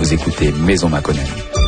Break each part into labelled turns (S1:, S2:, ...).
S1: Vous écoutez Maison Makonnen.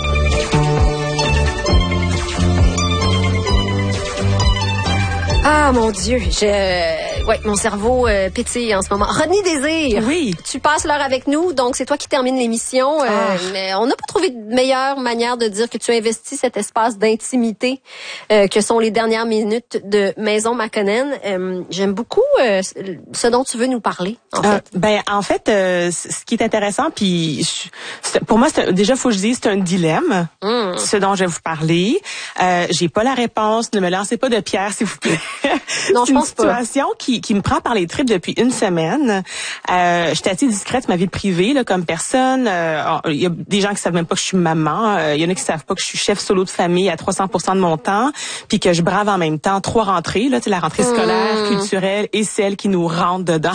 S2: Ah, mon Dieu, mon cerveau pétille en ce moment. Rodney Désir,
S3: oui.
S2: Tu passes l'heure avec nous, donc c'est toi qui termine l'émission. Mais on n'a pas trouvé de meilleure manière de dire que tu as investi cet espace d'intimité que sont les dernières minutes de Maison Makonnen. J'aime beaucoup ce dont tu veux nous parler, en fait.
S3: En fait, ce qui est intéressant, puis pour moi, déjà, faut que je dise, c'est un dilemme, ce dont je vais vous parler. J'ai pas la réponse, ne me lancez pas de pierre, s'il vous plaît.
S2: Non, je pense pas.
S3: C'est une situation qui me prend par les tripes depuis une semaine. J'étais assez discrète, ma vie privée, là, comme personne. Il y a des gens qui savent même pas que je suis maman. Il y en a qui savent pas que je suis chef solo de famille à 300% de mon temps, puis que je brave en même temps 3 rentrées, là, la rentrée scolaire, culturelle et celle qui nous rentre dedans.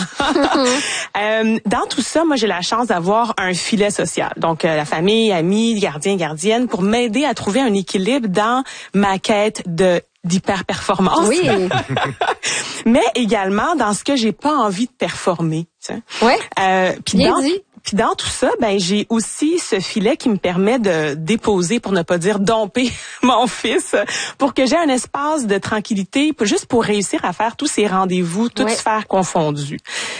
S3: Dans tout ça, moi, j'ai la chance d'avoir un filet social. Donc, la famille, amis, gardiens, gardiennes, pour m'aider à trouver un équilibre dans ma quête d'hyper-performance.
S2: Oui.
S3: Mais également dans ce que j'ai pas envie de performer.
S2: Ouais.
S3: Puis dans tout ça, j'ai aussi ce filet qui me permet de déposer, pour ne pas dire domper, mon fils, pour que j'ai un espace de tranquillité, juste pour réussir à faire tous ces rendez-vous, toutes sphères confondues.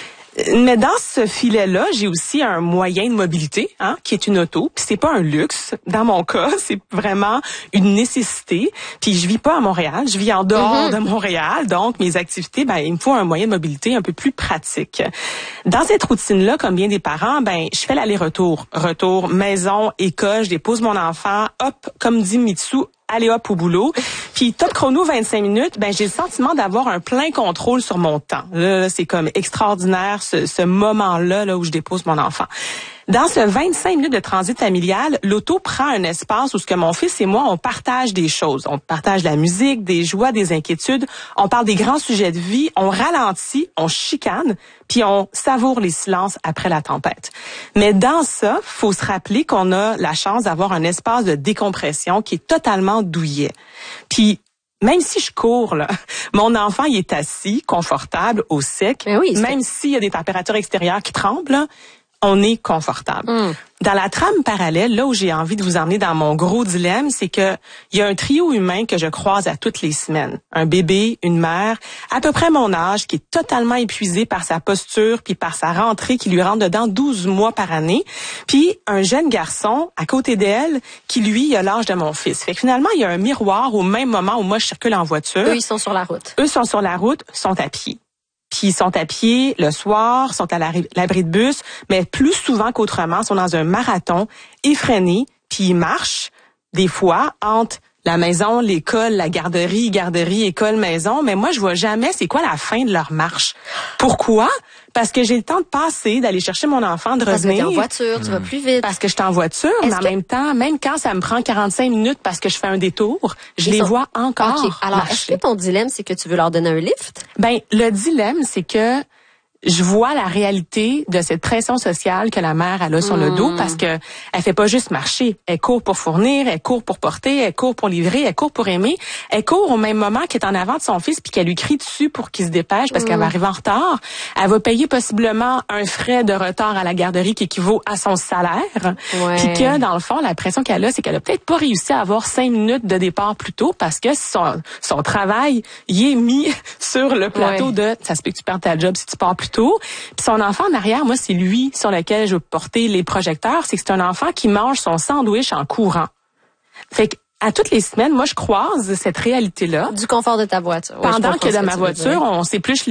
S3: Mais dans ce filet-là, j'ai aussi un moyen de mobilité, qui est une auto. Puis c'est pas un luxe. Dans mon cas, c'est vraiment une nécessité. Puis je vis pas à Montréal, je vis en dehors de Montréal. Donc mes activités, il me faut un moyen de mobilité un peu plus pratique. Dans cette routine-là, comme bien des parents, je fais l'aller-retour, maison, école, je dépose mon enfant, hop, comme dit Mitsu, allez hop au boulot. Puis top chrono 25 minutes, j'ai le sentiment d'avoir un plein contrôle sur mon temps. Là, c'est comme extraordinaire ce moment-là là où je dépose mon enfant. Dans ce 25 minutes de transit familial, l'auto prend un espace où ce que mon fils et moi, on partage des choses. On partage la musique, des joies, des inquiétudes. On parle des grands sujets de vie. On ralentit, on chicane, puis on savoure les silences après la tempête. Mais dans ça, faut se rappeler qu'on a la chance d'avoir un espace de décompression qui est totalement douillet. Puis même si je cours, là, mon enfant, il est assis, confortable, au sec.
S2: Oui,
S3: même s'il y a des températures extérieures qui tremblent, là, on est confortable. Dans la trame parallèle, là où j'ai envie de vous emmener dans mon gros dilemme, c'est que il y a un trio humain que je croise à toutes les semaines. Un bébé, une mère, à peu près mon âge, qui est totalement épuisé par sa posture puis par sa rentrée qui lui rentre dedans 12 mois par année. Puis un jeune garçon à côté d'elle qui, lui, a l'âge de mon fils. Fait que finalement, il y a un miroir au même moment où moi, je circule en voiture.
S2: Eux, ils sont sur la route.
S3: Eux sont sur la route, sont à pied. Puis ils sont à pied le soir, sont à l'abri de bus, mais plus souvent qu'autrement, sont dans un marathon effréné, puis ils marchent des fois entre la maison, l'école, la garderie, école, maison, mais moi je vois jamais c'est quoi la fin de leur marche. Pourquoi? Parce que j'ai le temps de passer, d'aller chercher mon enfant, de revenir.
S2: Parce que t'es en voiture, tu vas plus vite.
S3: Parce que je suis en voiture, mais en même temps, même quand ça me prend 45 minutes parce que je fais un détour, je les vois encore.
S2: Okay. Alors, est-ce que ton dilemme, c'est que tu veux leur donner un lift?
S3: Le dilemme, c'est que je vois la réalité de cette pression sociale que la mère elle a sur le dos parce que elle fait pas juste marcher. Elle court pour fournir, elle court pour porter, elle court pour livrer, elle court pour aimer. Elle court au même moment qu'elle est en avant de son fils puis qu'elle lui crie dessus pour qu'il se dépêche parce qu'elle va arriver en retard. Elle va payer possiblement un frais de retard à la garderie qui équivaut à son salaire. Puis que, dans le fond, la pression qu'elle a, c'est qu'elle a peut-être pas réussi à avoir 5 minutes de départ plus tôt parce que son travail y est mis sur le plateau de ça se peut que tu perds ta job si tu pars plus tôt. Puis son enfant en arrière, moi, c'est lui sur lequel je veux porter les projecteurs. C'est que c'est un enfant qui mange son sandwich en courant. Fait que à toutes les semaines, moi, je croise cette réalité-là.
S2: Du confort de ta voiture.
S3: Pendant que dans ma voiture, on s'épluche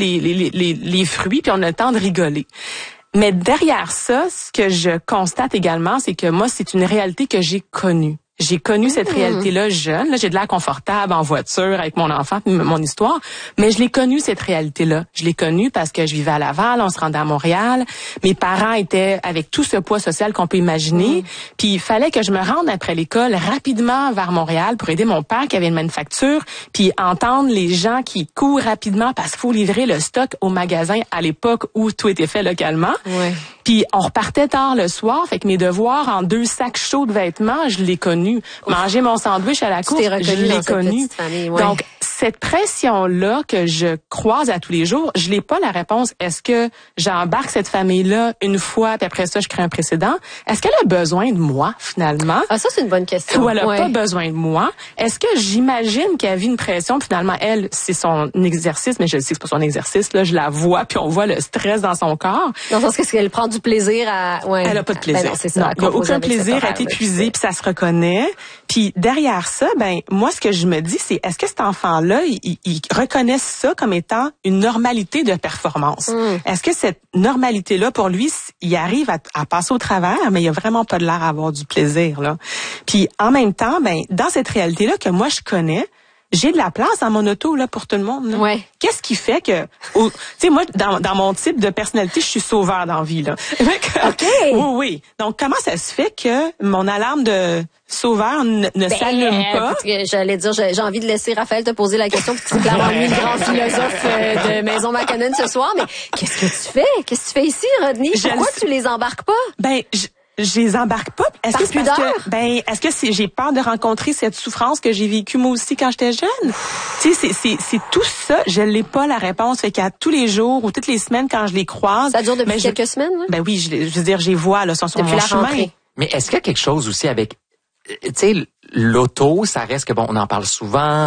S3: les fruits puis on a le temps de rigoler. Mais derrière ça, ce que je constate également, c'est que moi, c'est une réalité que j'ai connue. J'ai connu cette réalité-là jeune. Là, j'ai de l'air confortable en voiture avec mon enfant, mon histoire. Mais je l'ai connue, cette réalité-là. Je l'ai connue parce que je vivais à Laval, on se rendait à Montréal. Mes parents étaient avec tout ce poids social qu'on peut imaginer. Puis il fallait que je me rende après l'école rapidement vers Montréal pour aider mon père qui avait une manufacture. Puis entendre les gens qui courent rapidement parce qu'il faut livrer le stock au magasin à l'époque où tout était fait localement. Puis on repartait tard le soir. Fait que mes devoirs en 2 sacs chauds de vêtements, je l'ai connu. Manger mon sandwich à la course, je l'ai connu.
S2: Famille,
S3: Donc, cette pression-là que je croise à tous les jours, je n'ai pas la réponse. Est-ce que j'embarque cette famille-là une fois, puis après ça, je crée un précédent? Est-ce qu'elle a besoin de moi, finalement?
S2: Ah, ça, c'est une bonne question.
S3: Ou elle a pas besoin de moi? Est-ce que j'imagine qu'elle vit une pression, puis finalement, elle, c'est son exercice, mais je sais que c'est pas son exercice, là, je la vois, puis on voit le stress dans son corps.
S2: Dans le sens qu'elle prend du plaisir à... Ouais.
S3: Elle a pas de plaisir.
S2: Ben non, c'est ça.
S3: Il n'y a aucun plaisir, elle est épuisée, puis ça se reconnaît. Puis derrière ça, ben moi, ce que je me dis, c'est est-ce que cet enfant-là, il reconnaît ça comme étant une normalité de performance? Est-ce que cette normalité-là, pour lui, il arrive à passer au travers, mais il a vraiment pas de l'air à avoir du plaisir, là. Puis en même temps, ben dans cette réalité-là que moi je connais, j'ai de la place dans mon auto là pour tout le monde. Là.
S2: Ouais.
S3: Qu'est-ce qui fait que, tu sais, moi dans mon type de personnalité, je suis sauveur dans la vie là.
S2: OK.
S3: Oui. Donc comment ça se fait que mon alarme de sauveur ne s'allume pas?
S2: J'allais dire, j'ai envie de laisser Raphaël te poser la question, puis tu es clairement lui le grand philosophe de Maison Maconnen ce soir. Mais qu'est-ce que tu fais? Qu'est-ce que tu fais ici, Rodney? Pourquoi tu les embarques pas?
S3: Ben je les embarque pas. Est-ce que c'est parce que est-ce que j'ai peur de rencontrer cette souffrance que j'ai vécue moi aussi quand j'étais jeune? Tu sais, c'est tout ça. Je l'ai pas la réponse. Fait qu'à tous les jours ou toutes les semaines quand je les croise.
S2: Ça dure depuis quelques semaines. Là?
S3: Ben oui, je veux dire, je les vois là, sont sur mon chemin. Rentrée.
S1: Mais est-ce qu'il y a quelque chose aussi avec, tu sais, l'auto, ça reste que bon, on en parle souvent.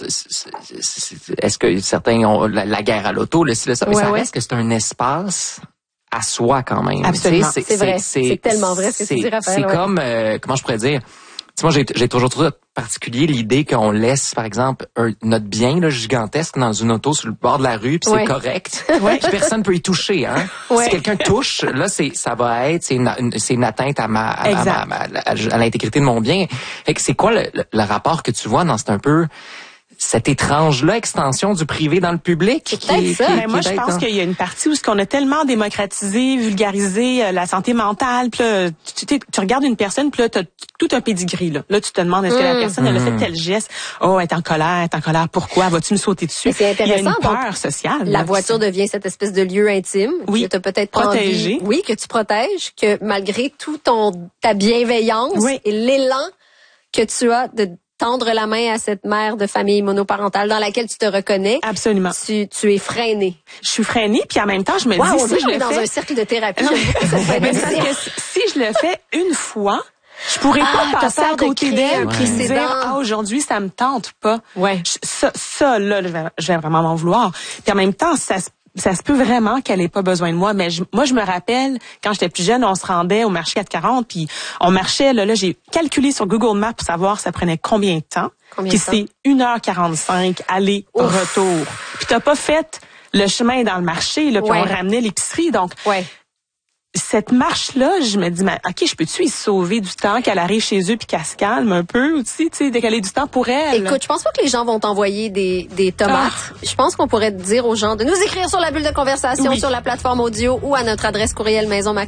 S1: Est-ce que certains ont la guerre à l'auto, ça, mais ça reste que c'est un espace à soi quand même.
S3: Absolument.
S2: C'est vrai. C'est tellement vrai ce que tu dis, Raphaël.
S1: C'est comme, comment je pourrais dire, tu sais, moi j'ai toujours trouvé particulier l'idée qu'on laisse, par exemple, notre bien là, gigantesque dans une auto sur le bord de la rue, puis c'est correct. Puis personne peut y toucher. Hein. Si quelqu'un touche, là, ça va être, c'est une atteinte à l'intégrité de mon bien. Fait que c'est quoi le rapport que tu vois dans un peu cette étrange-là extension du privé dans le public?
S3: Moi, je pense qu'il y a une partie où ce qu'on a tellement démocratisé, vulgarisé la santé mentale. Puis là, tu regardes une personne, puis là, t'as tout un pédigree. Là, tu te demandes est-ce que la personne elle a fait tel geste? Oh, elle est en colère. Pourquoi? Vas-tu me sauter dessus?
S2: Mais c'est intéressant.
S3: Il y a une peur sociale.
S2: La voiture devient cette espèce de lieu intime que tu as peut-être protégé. Oui, que tu protèges, que malgré tout ta bienveillance et l'élan que tu as de tendre la main à cette mère de famille monoparentale dans laquelle tu te reconnais.
S3: Absolument.
S2: Tu es freinée.
S3: Je suis freinée, puis en même temps, je me dis
S2: si je le fais dans un cercle de thérapie,
S3: si je le fais une fois, je pourrais pas passer à côté d'elle puis dire aujourd'hui ça me tente pas.
S2: Ouais.
S3: Ça là, je vais vraiment m'en vouloir. Puis en même temps, ça se peut vraiment qu'elle ait pas besoin de moi, mais moi je me rappelle quand j'étais plus jeune, on se rendait au marché 440 puis on marchait là j'ai calculé sur Google Maps pour savoir ça prenait combien de temps. Puis c'est 1h45 aller retour. Puis t'as pas fait le chemin dans le marché là puis on ramenait l'épicerie donc cette marche-là, je me dis, OK, je peux-tu y sauver du temps qu'elle arrive chez eux puis qu'elle se calme un peu aussi, tu sais, décaler du temps pour elle?
S2: Écoute, je pense pas que les gens vont t'envoyer des tomates. Je pense qu'on pourrait dire aux gens de nous écrire sur la bulle de conversation, sur la plateforme audio ou à notre adresse courriel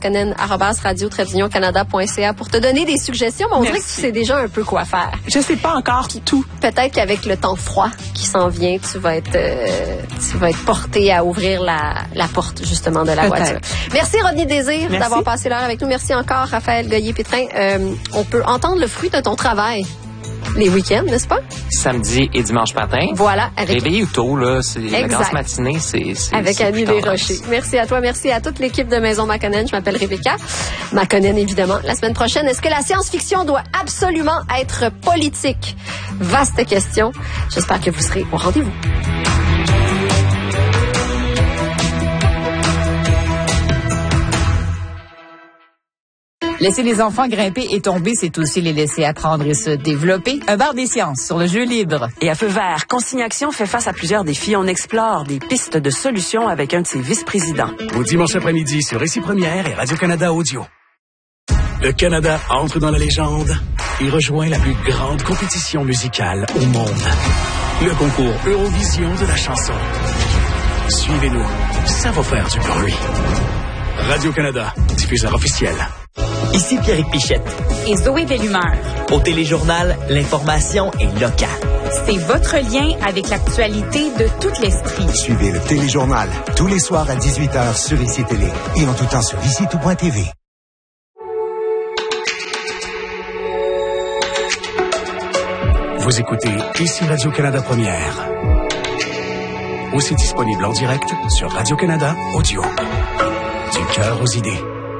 S2: maisonmaconnen@radio-canada.ca pour te donner des suggestions. Mais on dirait que tu sais déjà un peu quoi faire.
S3: Je sais pas encore tout.
S2: Peut-être qu'avec le temps froid qui s'en vient, tu vas être porté à ouvrir la porte, justement, de la voiture. Merci, Rodney Désir. D'avoir passé l'heure avec nous. Merci encore, Raphaël Goyer-Pétrin. On peut entendre le fruit de ton travail les week-ends, n'est-ce pas?
S1: Samedi et dimanche matin.
S2: Voilà.
S1: Réveillé tôt, là. C'est la grasse matinée, c'est
S2: avec Annie Desrochers. Merci à toi. Merci à toute l'équipe de Maison Maconnen. Je m'appelle Rebecca Maconnen, évidemment. La semaine prochaine, est-ce que la science-fiction doit absolument être politique? Vaste question. J'espère que vous serez au rendez-vous.
S4: Laisser les enfants grimper et tomber, c'est aussi les laisser apprendre et se développer. Un bar des sciences sur le jeu libre.
S5: Et à Feu vert, Consigne Action fait face à plusieurs défis. On explore des pistes de solutions avec un de ses vice-présidents.
S6: Au dimanche après-midi sur Récit Première et Radio-Canada Audio. Le Canada entre dans la légende et rejoint la plus grande compétition musicale au monde. Le concours Eurovision de la chanson. Suivez-nous, ça va faire du bruit. Radio-Canada, diffuseur officiel.
S7: Ici Pierrick Pichette.
S8: Et Zoé Bellumeur.
S7: Au Téléjournal, l'information est locale.
S8: C'est votre lien avec l'actualité de toute l'Estrie.
S9: Suivez le Téléjournal tous les soirs à 18h sur ICI Télé et en tout temps sur ICI.tv.
S6: Vous écoutez ici Radio-Canada Première. Aussi disponible en direct sur Radio-Canada Audio. Du cœur aux idées.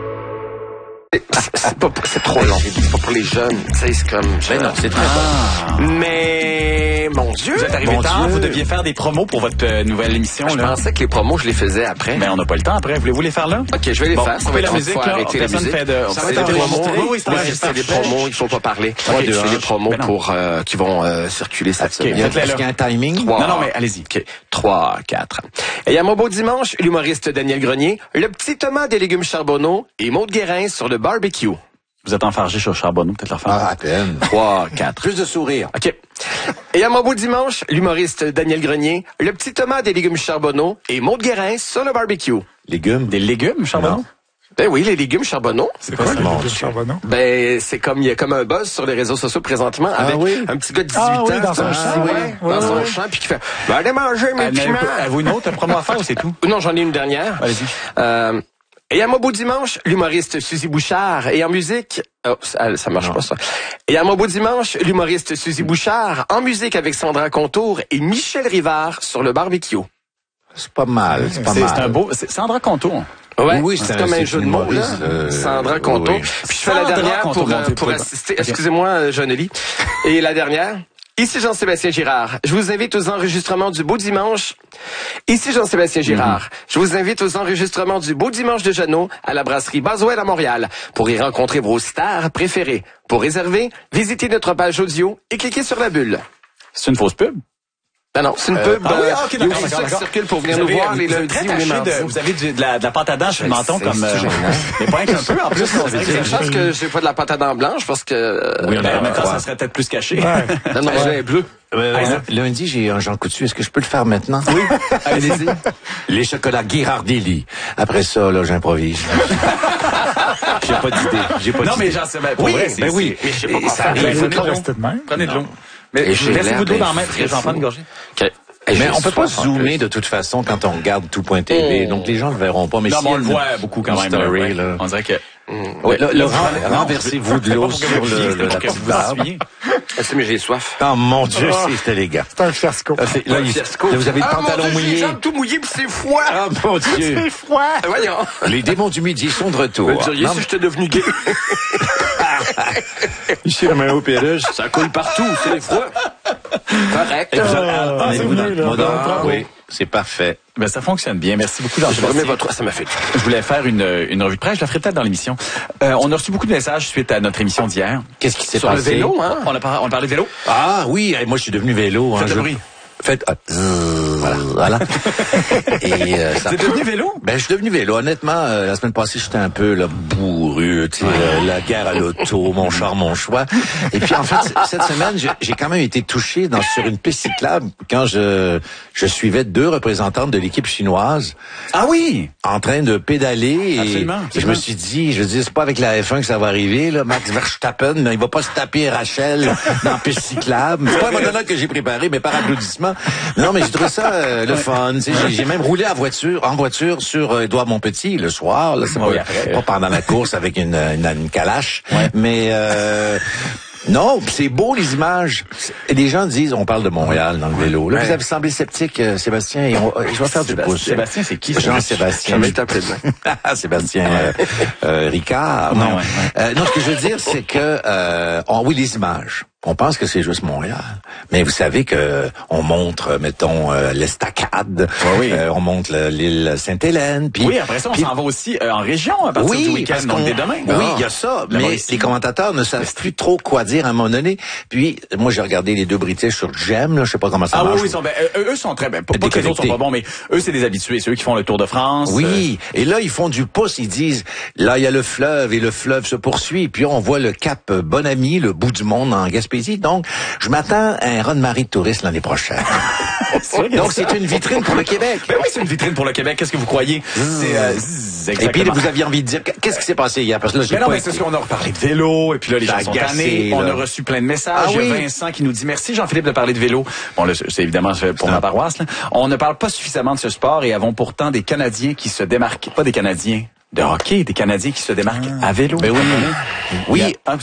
S10: C'est trop long. C'est pas pour les jeunes. C'est comme...
S11: Mais non, c'est très bon.
S10: Mais, mon Dieu.
S11: Vous êtes arrivé tard, vous deviez faire des promos pour votre nouvelle émission.
S10: Je pensais que les promos, je les faisais après.
S11: Mais on n'a pas le temps après. Voulez-vous les faire là?
S10: OK, je vais les faire.
S11: Coupez la musique, là.
S10: Arrêter la musique.
S11: Ça va être
S10: des promos.
S11: Oui,
S10: c'est des promos. Il faut pas parler. C'est des promos pour qui vont circuler cette semaine.
S11: Est-ce qu'il y a un timing? Non, mais allez-y.
S10: OK. 3, 4. Et à mon beau dimanche, l'humoriste Daniel Grenier, le petit Thomas des légumes Charbonneau et Maude Guérin sur le barbecue.
S11: Vous êtes enfargé sur Charbonneau, peut-être leur faire.
S12: Ah, à peine.
S10: 3, 4.
S12: Plus de sourire.
S10: OK. Et à mon beau dimanche, l'humoriste Daniel Grenier, le petit Thomas des légumes Charbonneau et Maude Guérin sur le barbecue.
S12: Légumes?
S11: Des légumes Charbonneau?
S10: Non. Ben oui, les légumes Charbonneau.
S12: C'est quoi, les légumes Charbonneau?
S10: Ben, c'est comme, il y a comme un buzz sur les réseaux sociaux présentement avec un petit gars de 18 ans.
S12: Dans son champ,
S10: dans son champ, puis qui fait, ben, allez manger mes piments.
S11: Avez-vous une autre promo à faire ou c'est tout?
S10: Non, j'en ai une dernière.
S11: Allez-y.
S10: Et à mon beau dimanche, l'humoriste Suzy Bouchard. Et en musique... Oh, ça marche pas, ça. Et à mon beau dimanche, l'humoriste Suzy Bouchard. En musique avec Sandra Contour et Michel Rivard sur le barbecue.
S12: C'est pas mal, c'est pas mal.
S11: C'est un beau... Sandra Contour.
S10: Ouais,
S12: oui,
S10: c'est comme un jeu de mots, là. Sandra Contour. Puis je fais la dernière pour assister... Excusez-moi, Jeannelie. Et la dernière... Ici Jean-Sébastien Girard. Je vous invite aux enregistrements du Beau Dimanche. Ici Jean-Sébastien Girard. Je vous invite aux enregistrements du Beau Dimanche de Jeannot à la brasserie Boswell à Montréal pour y rencontrer vos stars préférées. Pour réserver, visitez notre page audio et cliquez sur la bulle.
S11: C'est une fausse pub?
S10: Non, c'est une pub.
S11: OK,
S10: il y a aussi ça qui circule pour venir nous voir les lundis ou les mardis.
S11: Vous avez de la pâte à dents sur le menton comme... Mais pas un peu, en plus.
S10: C'est une chance que j'ai pas de la pâte à dents blanche parce que...
S11: Oui, mais en même temps, ça serait peut-être plus caché.
S10: Non, j'ai bleu.
S12: Lundi, j'ai un Jean Coutu. Est-ce que je peux le faire maintenant?
S11: Oui, allez-y.
S12: Les chocolats Ghirardelli. Après ça, là, j'improvise. J'ai pas d'idée.
S11: Non, mais j'en sais pas. Oui,
S12: ben oui.
S10: Mais je sais pas quoi faire.
S11: Prenez de l'eau. Mais laissez-vous de l'eau dans la main parce que j'en prends une gorgée.
S12: Mais on peut pas zoomer de toute façon quand on regarde tout.tv. Donc les gens ne verront pas. Mais
S11: non,
S12: si
S11: on le voit beaucoup quand même.
S12: Story, là.
S11: On dirait que...
S12: Oui, renversez-vous de l'eau sur la petite barbe.
S10: Mais j'ai soif.
S12: Oh mon Dieu, c'est élégant.
S13: C'est un fiasco.
S12: Là, vous avez le pantalon mouillé.
S10: Les jambes tout mouillées puis c'est froid.
S12: Ah mon Dieu.
S13: C'est froid.
S10: Voyons.
S12: Les démons du midi sont de retour.
S10: Vous diriez si j'étais devenu gay.
S12: Ici, la main au péruge.
S10: Ça coule partout, c'est froid. Correct.
S12: Oui, c'est parfait.
S11: Ben, ça fonctionne bien. Merci beaucoup, Jean-Sébastien.
S10: Ça m'a fait.
S11: Je voulais faire une revue de presse. Je la ferai peut-être dans l'émission. On a reçu beaucoup de messages suite à notre émission d'hier.
S12: Qu'est-ce qui s'est
S10: passé? Sur le vélo, hein?
S11: On a parlé de vélo.
S12: Ah oui, moi je suis devenu vélo.
S11: Faites le bruit.
S12: Voilà. Et
S11: c'est devenu vélo?
S12: Ben je suis devenu vélo. Honnêtement, la semaine passée, j'étais un peu là, bourru, tu sais, la guerre à l'auto, mon char, mon choix. Et puis en fait, cette semaine, j'ai quand même été touché sur une piste cyclable quand je suivais 2 représentantes de l'équipe chinoise.
S11: Ah oui,
S12: en train de pédaler.
S11: Absolument.
S12: Et je me suis dit, c'est pas avec la F1 que ça va arriver là. Max Verstappen, il va pas se taper Rachel dans la piste cyclable. C'est pas un monologue que j'ai préparé, mais par applaudissement. Non, mais j'ai trouvé ça le fun. J'ai même roulé en voiture sur Édouard Montpetit le soir. Là, c'est pas pendant la course avec une calache, mais non, c'est beau les images. Et les gens disent, on parle de Montréal dans le vélo. Là, vous avez semblé sceptique, Sébastien. Et je vais faire du pouce.
S11: Sébastien, c'est qui?
S12: Jean-Sébastien. Sébastien Ricard. Non. Non, ce que je veux dire, c'est que oui, les images. On pense que c'est juste Montréal, mais vous savez que on montre, mettons, l'Estacade, on montre l'île Sainte-Hélène. Puis,
S11: oui, après ça, on s'en va aussi en région à partir du week-end, donc dès demain.
S12: Oui, il y a ça, mais les commentateurs ne savent plus trop quoi dire à un moment donné. Puis, moi, j'ai regardé les 2 British sur Gem, là, je sais pas comment ça marche.
S11: Ah oui, eux sont très bien. Pas que les autres sont pas bons, mais eux, c'est des habitués. C'est eux qui font le Tour de France.
S12: Oui, et là, ils font du pouce. Ils disent, là, il y a le fleuve et le fleuve se poursuit. Puis on voit le cap Bonami, le bout du monde en Gaspésie. Donc, je m'attends à un run-marée de touristes l'année prochaine. Donc, c'est une vitrine pour le Québec.
S11: Ben oui, c'est une vitrine pour le Québec. Qu'est-ce que vous croyez?
S12: Et puis, vous aviez envie de dire, qu'est-ce qui s'est passé hier? Parce que là,
S11: mais non, mais c'est ce qu'on a reparlé de vélo, et puis là, les gens sont tannés. On a reçu plein de messages. Il y a Vincent qui nous dit, merci Jean-Philippe de parler de vélo. Bon, là, c'est évidemment pour ma paroisse, là. On ne parle pas suffisamment de ce sport et avons pourtant des Canadiens qui se démarquent. Pas des Canadiens de hockey, des Canadiens qui se démarquent à vélo.
S12: Ben oui. Oui.